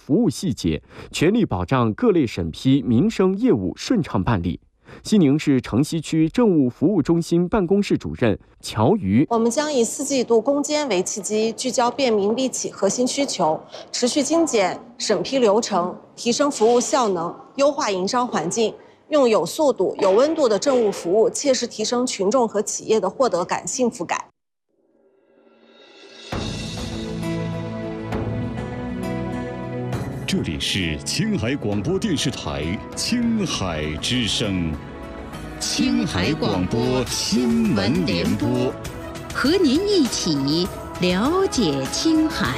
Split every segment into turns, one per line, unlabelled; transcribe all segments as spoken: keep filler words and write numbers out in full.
服务细节，全力保障各类审批、民生业务顺畅办理。西宁市城西区政务服务中心办公室主任乔瑜：
我们将以四季度攻坚为契机，聚焦便民利企核心需求，持续精简审批流程，提升服务效能，优化营商环境，用有速度、有温度的政务服务，切实提升群众和企业的获得感、幸福感。
这里是青海广播电视台青海之声，
青海广播新闻联播，和您一起了解青海。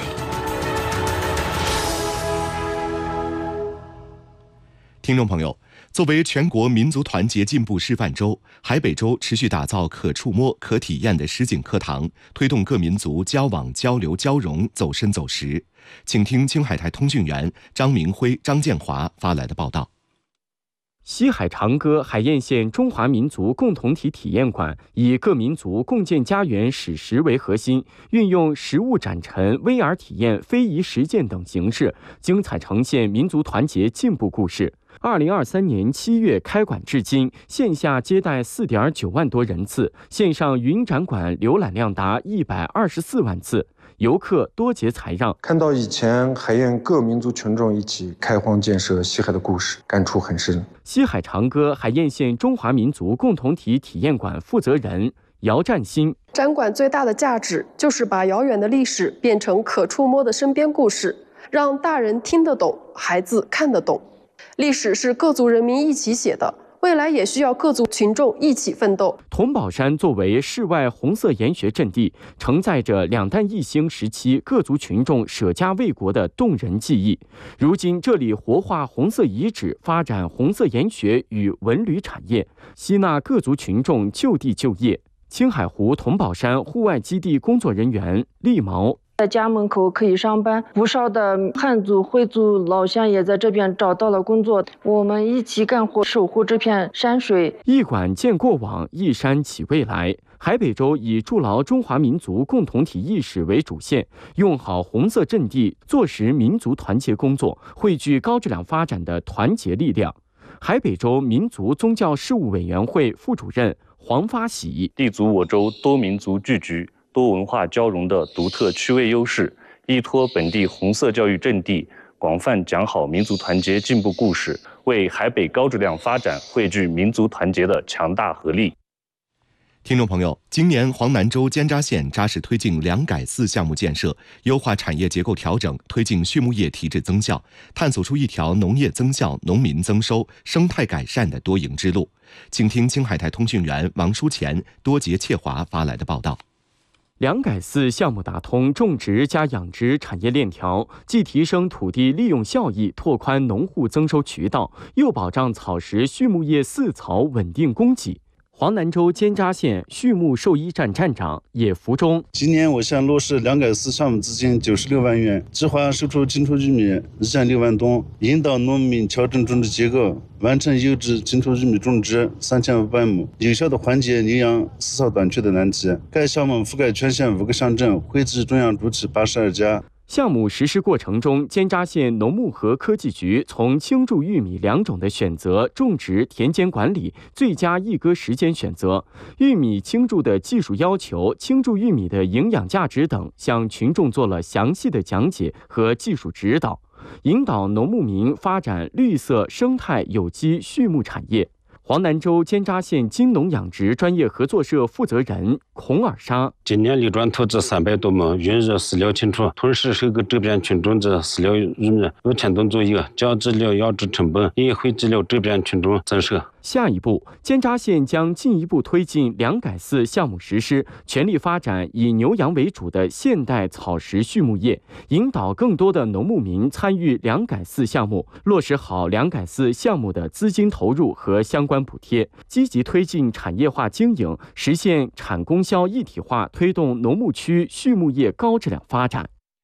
听众朋友，作为全国民族团结进步示范州，海北州持续打造可触摸、可体验的实景课堂，推动各民族交往、交流、交融走深走实。请听青海台通讯员张明辉、张建华发来的报道。
西海长歌海晏县中华民族共同体体验馆以各民族共建家园史实为核心，运用实物展陈、V R 体验、非遗实践等形式，精彩呈现民族团结进步故事。二零二三年七月开馆至今，线下接待四点九万多人次，线上云展馆浏览量达一百二十四万次。游客多节采让，
看到以前海晏各民族群众一起开荒建设西海的故事，感触很深。
西海长歌海晏县中华民族共同体体验馆负责人姚占新：
展馆最大的价值就是把遥远的历史变成可触摸的身边故事，让大人听得懂，孩子看得懂。历史是各族人民一起写的，未来也需要各族群众一起奋斗。
桐宝山作为世外红色研学阵地，承载着两弹一星时期各族群众舍家为国的动人记忆。如今这里活化红色遗址，发展红色研学与文旅产业，吸纳各族群众就地就业。青海湖桐宝山户外基地工作人员厉毛：
在家门口可以上班，不少的汉族、回族老乡也在这边找到了工作。我们一起干活，守护这片山水。
一馆建过往，一山起未来。海北州以筑牢中华民族共同体意识为主线，用好红色阵地，做实民族团结工作，汇聚高质量发展的团结力量。海北州民族宗教事务委员会副主任黄发喜：
立足我州多民族聚居、多文化交融的独特区位优势，依托本地红色教育阵地，广泛讲好民族团结进步故事，为海北高质量发展汇聚民族团结的强大合力。
听众朋友，今年黄南州尖扎县扎实推进两改四项目建设，优化产业结构调整，推进畜牧业提质增效，探索出一条农业增效、农民增收、生态改善的多赢之路。请听青海台通讯员王书前、多杰切华发来的报道。
两改四项目打通种植加养殖产业链条，既提升土地利用效益，拓宽农户增收渠道，又保障草食畜牧业饲草稳定供给。黄南州尖扎县畜牧兽医站站长叶福忠：
今年我县落实两改四项目资金九十六万元，计划收出精出玉米一千六万吨，引导农民调整种植结构，完成优质精出玉米种植三千五百亩，有效的缓解领养饲草短缺的难题。该项目覆盖全县五个乡镇，惠及中央主体八十二家。
项目实施过程中，尖扎县农牧和科技局从青贮玉米两种的选择、种植、田间管理、最佳一割时间选择、玉米青贮的技术要求、青贮玉米的营养价值等，向群众做了详细的讲解和技术指导，引导农牧民发展绿色生态有机畜牧产业。黄南州尖扎县金农养殖专业合作社负责人孔尔沙：
今年流转投资三百多亩，孕育饲料清楚，同时收购周边群众的饲料玉米六千吨左右，降质料养殖成本，也惠及了周边群众增收。
下一步，尖扎县将进一步推进两改四项目实施，全力发展以牛羊为主的现代草食畜牧业，引导更多的农牧民参与两改四项目，落实好两改四项目的资金投入和相关补贴，积极推进产业化经营，实现产供销一体化，推动农牧区畜牧业高质量发展。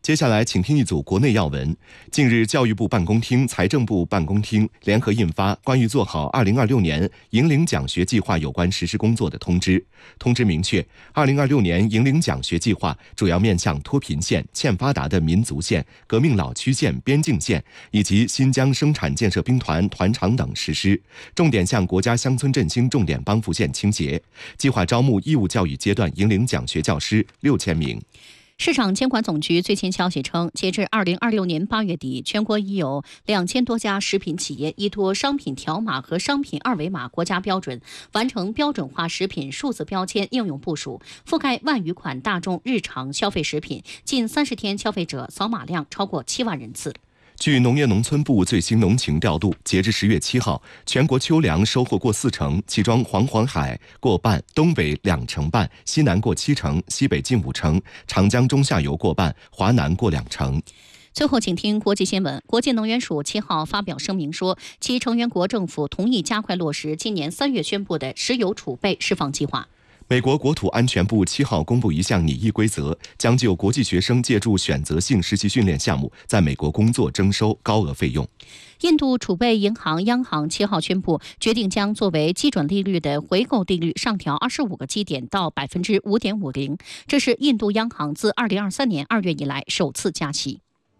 接下来，请听一组国内要闻。近日，教育部办公厅、财政部办公厅联合印发《关于做好二零二六年银领奖学计划有关实施工作的通知》。通知明确，二零二六年银领奖学计划主要面向脱贫县、欠发达的民族县、革命老区县、边境县以及新疆生产建设兵团团场等实施，重点向国家乡村振兴重点帮扶县倾斜。计划招募义务教育阶段银领奖学教师六千名。
市场监管总局最新消息称，截至二零二六年八月底，全国已有两千多家食品企业依托商品条码和商品二维码国家标准，完成标准化食品数字标签应用部署，覆盖万余款大众日常消费食品，近三十天消费者扫码量超过七万人次。
据农业农村部最新农情调度，截至十月七号，全国秋粮收获过四成，其中黄黄海过半，东北两成半，西南过七成，西北近五成，长江中下游过半，华南过两成。
最后，请听国际新闻。国际能源署七号发表声明说，其成员国政府同意加快落实今年三月宣布的石油储备释放计划。
美国国土安全部七号公布一项拟议规则，将就国际学生借助选择性实习训练项目在美国工作征收高额费用。
印度储备银行央行七号宣布，决定将作为基准利率的回购利率上调二十五个基点到百分之五点五零，这是印度央行自二零二三年二月以来首次加息。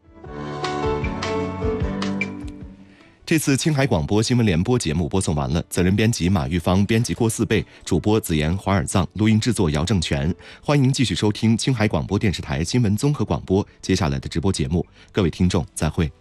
这次青海广播新闻联播节目播送完了，责任编辑马玉芳，编辑郭四贝，主播子言、华尔藏，录音制作姚正全。欢迎继续收听青海广播电视台新闻综合广播接下来的直播节目，各位听众再会。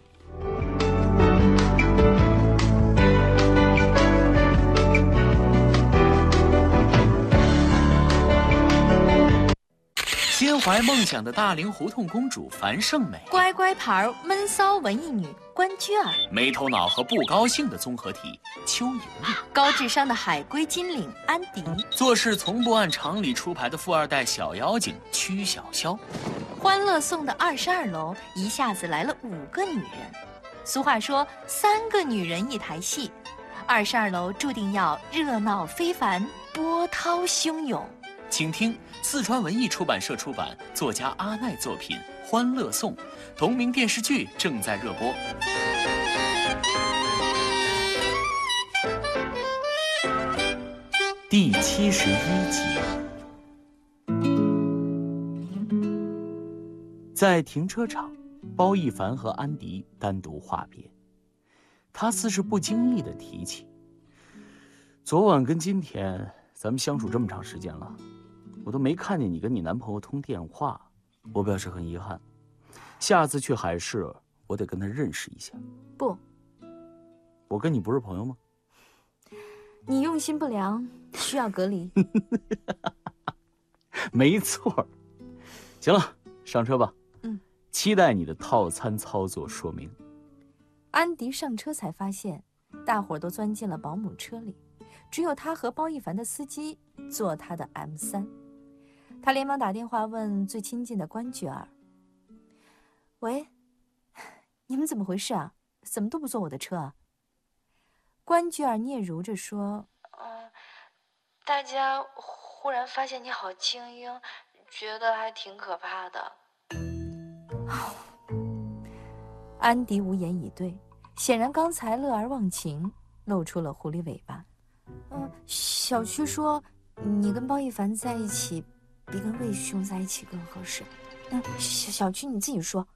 心怀梦想的大龄胡同公主樊胜美，
乖乖牌闷骚文艺女关雎尔，
没头脑和不高兴的综合体邱莹莹，
高智商的海归金领安迪，
做事从不按常理出牌的富二代小妖精曲筱绡。
欢乐颂的二十二楼一下子来了五个女人，俗话说三个女人一台戏，二十二楼注定要热闹非凡，波涛汹涌。
请听四川文艺出版社出版，作家阿奈作品《欢乐颂》，同名电视剧正在热播。第七十一集，在停车场，包奕凡和安迪单独话别，他似是不经意地提起，昨晚跟今天咱们相处这么长时间了，我都没看见你跟你男朋友通电话，我表示很遗憾。下次去海市，我得跟他认识一下。
不，
我跟你不是朋友吗？
你用心不良，需要隔离。
没错。行了，上车吧。
嗯，
期待你的套餐操作说明。
安迪上车才发现，大伙儿都钻进了保姆车里，只有他和包奕凡的司机坐他的 M 三。他连忙打电话问最亲近的关雎尔：“喂，你们怎么回事啊？怎么都不坐我的车啊？”关雎尔嗫嚅着说：“
嗯，大家忽然发现你好精英，觉得还挺可怕的。”
安迪无言以对，显然刚才乐而忘情，露出了狐狸尾巴。嗯，小区说你跟包奕凡在一起比跟魏兄在一起更合适。嗯，小小区你自己说。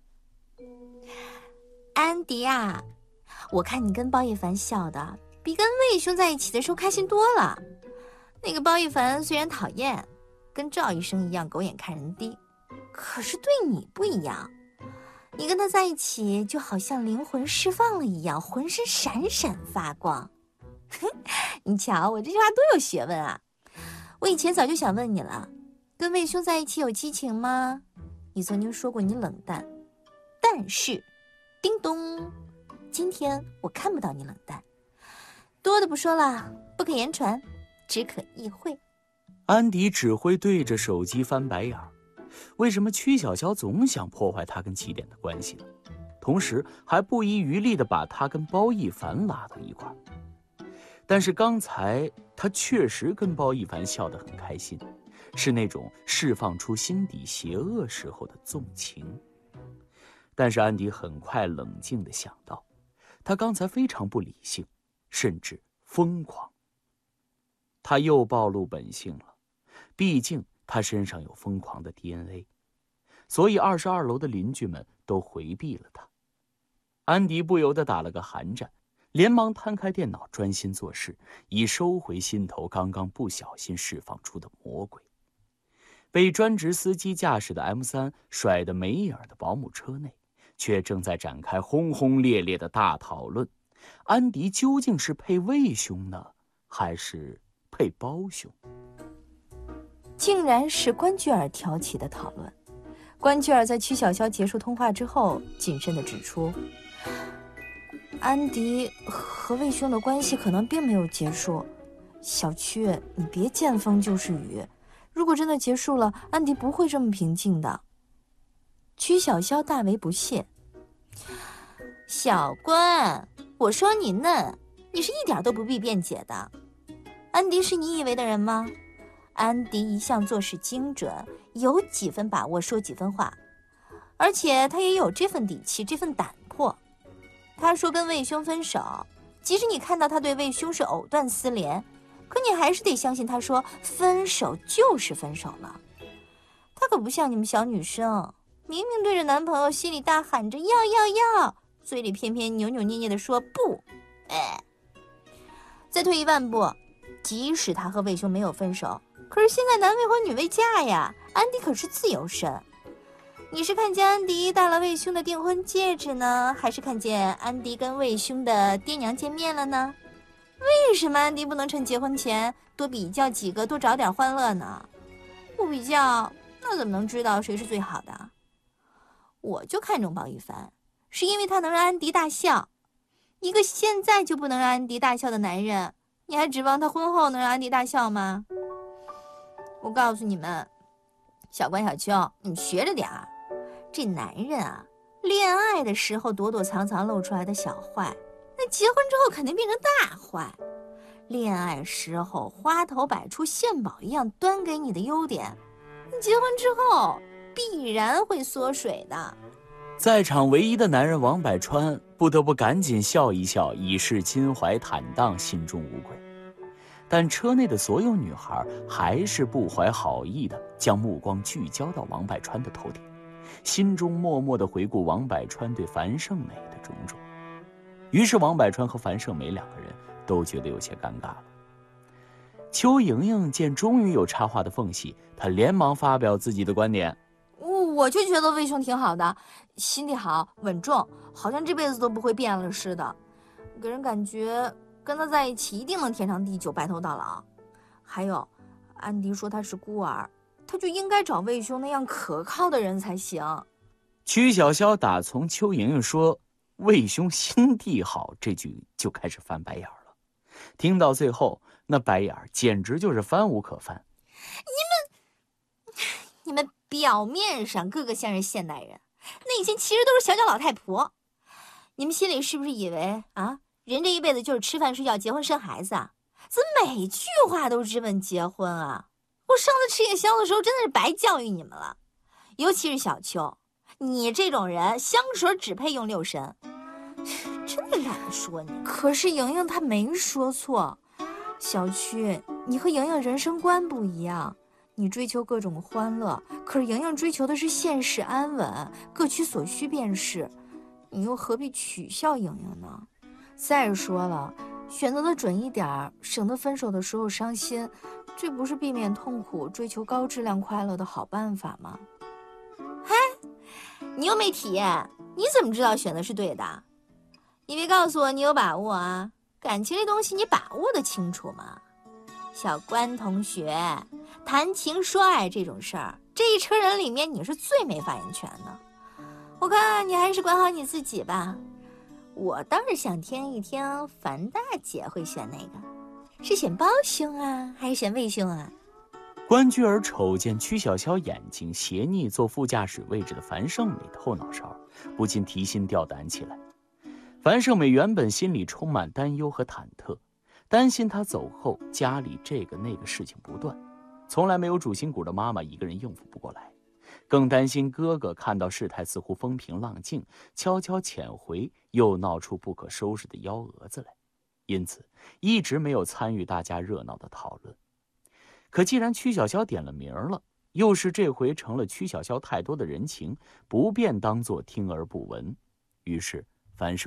安迪啊，我看你跟包奕凡笑的比跟魏兄在一起的时候开心多了。那个包奕凡虽然讨厌，跟赵医生一样狗眼看人低，可是对你不一样。你跟他在一起就好像灵魂释放了一样，浑身闪闪发光。你瞧我这句话多有学问啊！我以前早就想问你了，跟魏兄在一起有激情吗？你曾经说过你冷淡，但是叮咚，今天我看不到你冷淡。多的不说了，不可言传，只可意会。
安迪只会对着手机翻白眼，为什么曲筱绡总想破坏他跟起点的关系呢？同时还不遗余力地把他跟包奕凡拉到一块儿。但是刚才他确实跟包奕凡笑得很开心，是那种释放出心底邪恶时候的纵情。 但是安迪很快冷静地想到，他刚才非常不理性，甚至疯狂。他又暴露本性了，毕竟他身上有疯狂的 D N A， 所以二十二楼的邻居们都回避了他。安迪不由得打了个寒战，连忙摊开电脑专心做事，以收回心头刚刚不小心释放出的魔鬼。被专职司机驾驶的 M 三 甩得没影的保姆车内，却正在展开轰轰烈烈的大讨论：安迪究竟是配魏兄呢，还是配包兄？
竟然是关雎尔挑起的讨论。关雎尔在曲筱绡结束通话之后，谨慎地指出，安迪和魏兄的关系可能并没有结束。小曲，你别见风就是雨，如果真的结束了，安迪不会这么平静的。曲筱绡大为不屑，小关，我说你嫩，你是一点都不必辩解的。安迪是你以为的人吗？安迪一向做事精准，有几分把握说几分话，而且他也有这份底气，这份胆魄。他说跟魏兄分手，即使你看到他对魏兄是藕断丝连，可你还是得相信他说分手就是分手了。他可不像你们小女生，明明对着男朋友心里大喊着要要要，嘴里偏偏扭扭捏捏地说不。哎，再退一万步，即使他和魏兄没有分手，可是现在男未婚女未嫁呀，安迪可是自由身。你是看见安迪戴了魏兄的订婚戒指呢，还是看见安迪跟魏兄的爹娘见面了呢？为什么安迪不能趁结婚前多比较几个，多找点欢乐呢？不比较，那怎么能知道谁是最好的？我就看中包玉凡，是因为他能让安迪大笑。一个现在就不能让安迪大笑的男人，你还指望他婚后能让安迪大笑吗？我告诉你们，小关小秋，你们学着点儿。这男人啊，恋爱的时候躲躲藏藏露出来的小坏，那结婚之后肯定变成大坏。恋爱时候花头摆出献宝一样端给你的优点，你结婚之后必然会缩水的。
在场唯一的男人王百川不得不赶紧笑一笑，以示襟怀坦荡，心中无愧。但车内的所有女孩还是不怀好意的将目光聚焦到王百川的头顶，心中默默地回顾王百川对樊胜美的种种。于是王百川和樊胜美两个人都觉得有些尴尬了。邱莹莹见终于有插话的缝隙，她连忙发表自己的观点。
我就觉得魏兄挺好的，心地好，稳重，好像这辈子都不会变了似的，给人感觉跟他在一起一定能天长地久，白头到老。还有，安迪说他是孤儿，他就应该找魏兄那样可靠的人才行。
曲筱绡打从邱莹莹说魏兄心地好这句就开始翻白眼了，听到最后那白眼简直就是翻无可翻。
你们你们表面上个个像是现代人，内心其实都是小脚老太婆。你们心里是不是以为啊，人这一辈子就是吃饭睡觉结婚生孩子啊？怎么每句话都直奔结婚啊？我上次吃夜宵的时候真的是白教育你们了，尤其是小秋，你这种人香水只配用六神，真的懒得说你。可是莹莹她没说错，小曲，你和莹莹人生观不一样，你追求各种欢乐，可是莹莹追求的是现实安稳，各取所需便是，你又何必取笑莹莹呢？再说了，选择的准一点，省得分手的时候伤心，这不是避免痛苦、追求高质量快乐的好办法吗？嗨，你又没体验，你怎么知道选的是对的？你别告诉我你有把握啊！感情这东西你把握得清楚吗？小关同学，谈情说爱这种事儿，这一车人里面你是最没发言权的。我看你还是管好你自己吧。我倒是想听一听樊大姐会选哪个，是选包兄啊，还是选魏兄啊？
关雎尔瞅见曲筱绡眼睛斜睨坐副驾驶位置的樊胜美的后脑勺，不禁提心吊胆起来。樊胜美原本心里充满担忧和忐忑，担心他走后家里这个那个事情不断，从来没有主心骨的妈妈一个人应付不过来。 更担心哥哥看到事态似乎风平浪静，悄悄潜回，又闹出不可收拾的幺蛾子来，因此一直没有参与大家热闹的讨论。可既然曲小潇点了名了，又是这回成了曲小潇太多的人情，不便当作听而不闻，于是樊胜